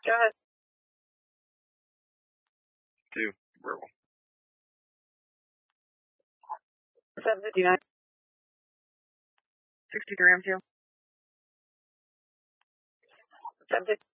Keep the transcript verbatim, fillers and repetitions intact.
Go ahead. Two. Verbal. seven fifty-nine. sixty-three M two. seven fifty.